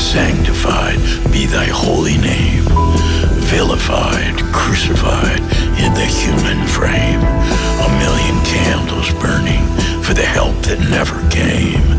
Sanctified be thy holy name. Vilified, crucified in the human frame. A million candles burning for the help that never came.